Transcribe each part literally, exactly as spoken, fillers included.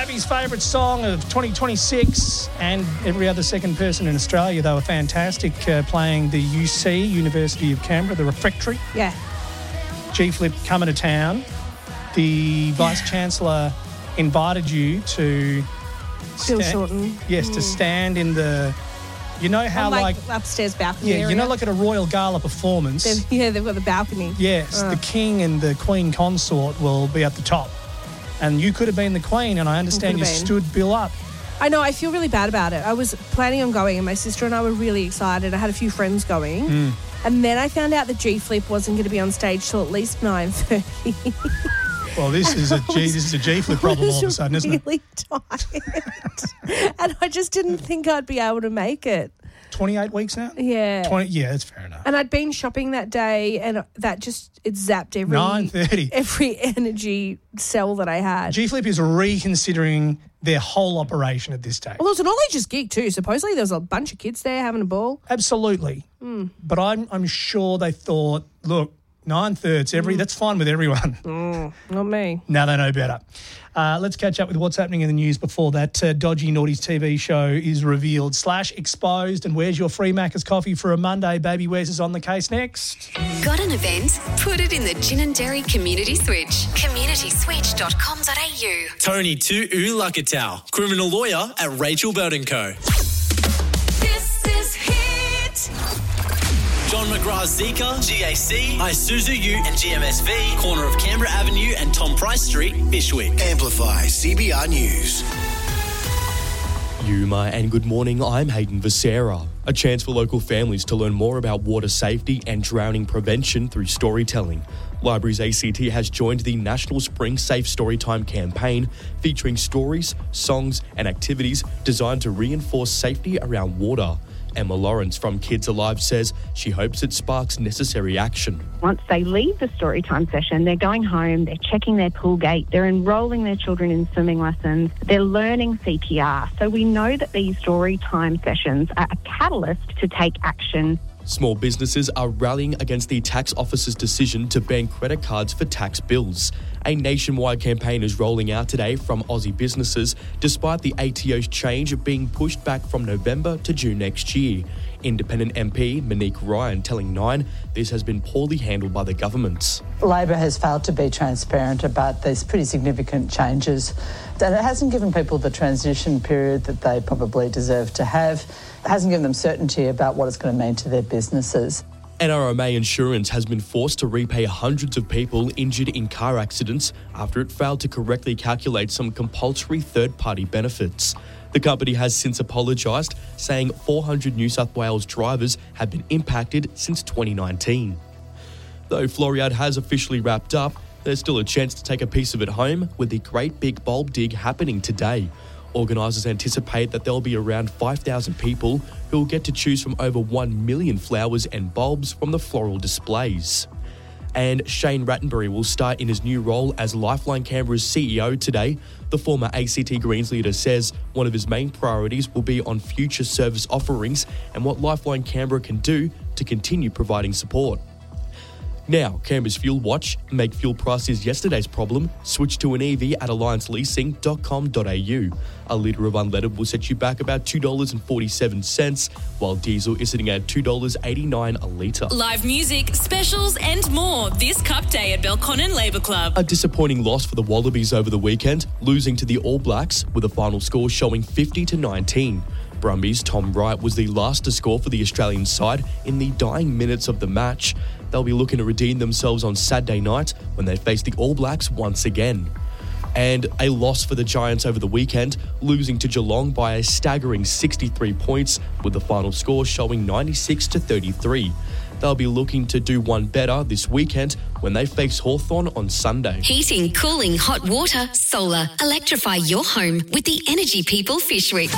Abby's favourite song of twenty twenty-six and every other second person in Australia. They were fantastic uh, playing the U C, University of Canberra, the Refectory. Yeah. G-Flip coming to town. The Vice-Chancellor invited you to... Phil sta- Shorten. Yes, mm. to stand in the... You know how On, like, like... upstairs balcony Yeah, area. you know like at a Royal Gala performance... They've, yeah, they've got the balcony. Yes, uh. the King and the Queen Consort will be at the top. And you could have been the Queen, and I understand you been. stood Bill up. I know, I feel really bad about it. I was planning on going and my sister and I were really excited. I had a few friends going. Mm. And then I found out that G-Flip wasn't going to be on stage till at least nine thirty. Well, this is a G, this is a G-Flip problem all of a sudden, isn't it? I was really tired. And I just didn't think I'd be able to make it. twenty-eight weeks now? Yeah. twenty Yeah, that's fair enough. And I'd been shopping that day and that just, it zapped every... nine thirty Every energy cell that I had. G-Flip is reconsidering their whole operation at this stage. Well, it was an all-ages gig too. Supposedly there was a bunch of kids there having a ball. Absolutely. Mm. But I'm I'm sure they thought, look, nine-thirds, every, mm. that's fine with everyone. Mm, not me. Now they know better. Uh, let's catch up with what's happening in the news before that uh, Dodgy Naughties T V show is revealed slash exposed. And where's your free Macca's coffee for a Monday? Baby Wes is on the case next. Got an event? Put it in the Gin and Dairy Community Switch. community switch dot com dot a u. Tony Tu Ulakatau, criminal lawyer at Rachel Bird and Co. This is Hit. John McGrath Zika, G A C, Isuzu U and G M S V, corner of Canberra Avenue and Tom Price Street, Bishwick. Amplify C B R News. Yuma and good morning, I'm Hayden Visera. A chance for local families to learn more about water safety and drowning prevention through storytelling. Libraries A C T has joined the National Spring Safe Storytime campaign, featuring stories, songs and activities designed to reinforce safety around water. Emma Lawrence from Kids Alive says she hopes it sparks necessary action. Once they leave the storytime session, they're going home, they're checking their pool gate, they're enrolling their children in swimming lessons, they're learning C P R. So we know that these storytime sessions are a catalyst to take action. Small businesses are rallying against the tax office's decision to ban credit cards for tax bills. A nationwide campaign is rolling out today from Aussie businesses, despite the A T O's change being pushed back from November to June next year. Independent M P Monique Ryan telling Nine this has been poorly handled by the government. Labor has failed to be transparent about these pretty significant changes, and it hasn't given people the transition period that they probably deserve to have. It hasn't given them certainty about what it's going to mean to their businesses. N R M A Insurance has been forced to repay hundreds of people injured in car accidents after it failed to correctly calculate some compulsory third-party benefits. The company has since apologised, saying four hundred New South Wales drivers have been impacted since twenty nineteen. Though Floriade has officially wrapped up, there's still a chance to take a piece of it home with the Great Big Bulb Dig happening today. Organisers anticipate that there'll be around five thousand people who will get to choose from over one million flowers and bulbs from the floral displays. And Shane Rattenbury will start in his new role as Lifeline Canberra's C E O today. The former A C T Greens leader says one of his main priorities will be on future service offerings and what Lifeline Canberra can do to continue providing support. Now, Canberra's Fuel Watch. Make fuel prices yesterday's problem. Switch to an E V at alliance leasing dot com dot a u. A litre of unleaded will set you back about two dollars and forty-seven cents, while diesel is sitting at two dollars eighty-nine a litre. Live music, specials and more this Cup Day at Belconnen Labour Club. A disappointing loss for the Wallabies over the weekend, losing to the All Blacks with a final score showing fifty to nineteen. Brumbies' Tom Wright was the last to score for the Australian side in the dying minutes of the match. They'll be looking to redeem themselves on Saturday night when they face the All Blacks once again. And a loss for the Giants over the weekend, losing to Geelong by a staggering sixty-three points, with the final score showing ninety-six to thirty-three. They'll be looking to do one better this weekend when they face Hawthorn on Sunday. Heating, cooling, hot water, solar. Electrify your home with the Energy People Fishwick.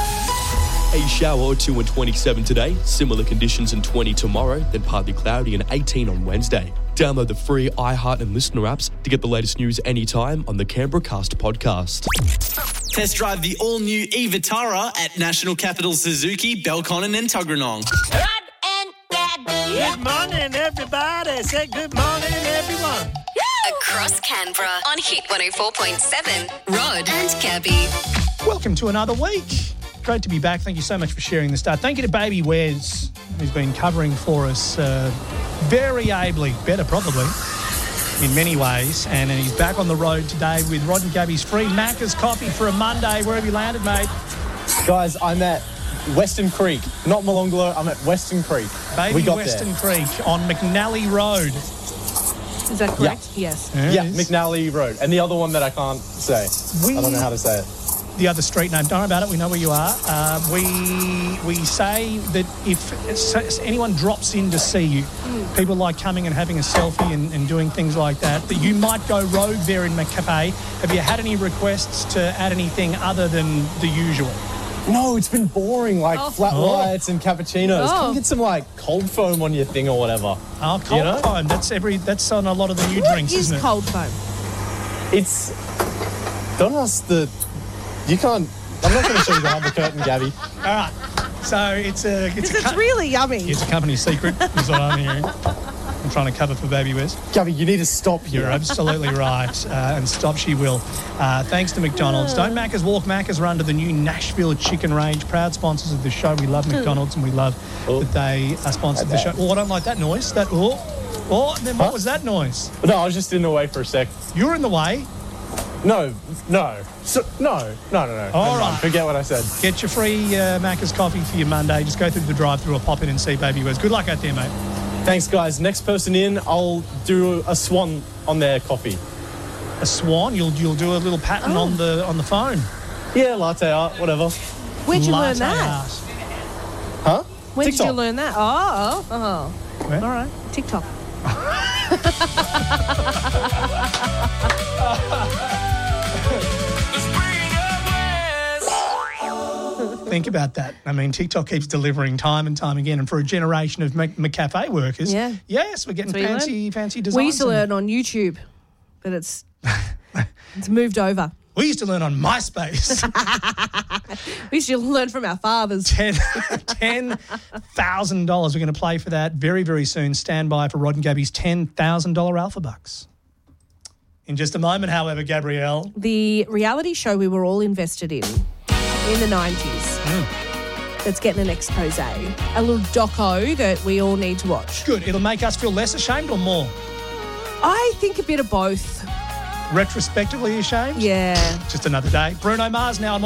A shower or two and twenty-seven today, similar conditions and twenty tomorrow, then partly cloudy and eighteen on Wednesday. Download the free iHeart and Listener apps to get the latest news anytime on the Canberra Cast podcast. Test drive the all-new e-Vitara at National Capital Suzuki, Belconnen and Tuggeranong. Good morning, everybody. Say good morning, everyone. Across across Canberra on Hit one oh four point seven. Rod and Gabby. Welcome to another week. Great to be back. Thank you so much for sharing the start. Thank you to Baby Wes, who's been covering for us uh, very ably, better probably, in many ways. And, and he's back on the road today with Rod and Gabby's free Macca's coffee for a Monday. Where have you landed, mate? Guys, I'm at Western Creek, not Molonglo. I'm at Western Creek. Baby we got Western there. Creek on McNally Road. Is that correct? Yes. Yeah, Yes. McNally Road. And the other one that I can't say. We- I don't know how to say it. The other street name. Don't worry about it. We know where you are. Uh, we we say that if anyone drops in to see you, people like coming and having a selfie and, and doing things like that, that you might go rogue there in McCafe. Have you had any requests to add anything other than the usual? No, it's been boring, like Oh. flat Oh. whites and cappuccinos. Oh. Come get some, like, cold foam on your thing or whatever. Oh, cold You know? foam. That's every. That's on a lot of the new What drinks, is isn't it? cold foam? It's... Don't ask the... You can't... I'm not going to show you behind the curtain, Gabby. All right. So it's a. It's Because a. it's co- really yummy. It's a company secret. Is what I'm hearing. I'm trying to cover for Baby Wes. Gabby, you need to stop here. You're absolutely right, uh, and stop she will. Uh, thanks to McDonald's. Don't Macca's walk. Macca's are under the new Nashville Chicken Range, proud sponsors of the show. We love McDonald's and we love Oh. that they are sponsored the show. Oh, I don't like that noise. That oh, oh. Then what Huh? was that noise? No, I was just in the way for a sec. You're in the way. No, no. So, no, no, no, no. All Never mind. right. Forget what I said. Get your free uh, Macca's coffee for your Monday. Just go through the drive-thru or pop in and see Baby Wes. Good luck out there, mate. Thanks, guys. Next person in, I'll do a swan on their coffee. A swan. You'll you'll do a little pattern Oh. on the on the phone. Yeah, latte art, whatever. Where'd you learn Latte that? art. Huh? When did you TikTok. learn that? Oh, oh, oh. Where? All right. TikTok. Think about that. I mean, TikTok keeps delivering time and time again, and for a generation of Mc- McCafe workers, Yeah. yes, we're getting That's what you fancy, fancy designs. We used to and- learn on YouTube, but it's it's moved over. We used to learn on MySpace. We used to learn from our fathers. Ten ten thousand dollars. We're going to play for that very, very soon. Stand by for Rod and Gabby's ten thousand dollar Alpha Bucks. In just a moment, however, Gabrielle. The reality show we were all invested in in the nineties. That's getting an expose. A little doco that we all need to watch. Good. It'll make us feel less ashamed or more? I think a bit of both. Retrospectively ashamed? Yeah. Just another day. Bruno Mars now on